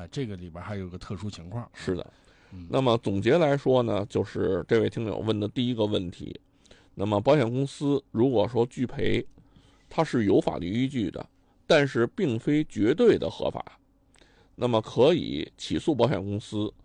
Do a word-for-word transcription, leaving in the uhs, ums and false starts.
啊，这个里边还有个特殊情况。 是的。 嗯、 那么总结来说呢，就是这位听友问的第一个问题，那么保险公司如果说拒赔，它是有法律依据的，但是并非绝对的合法，那么可以起诉保险公司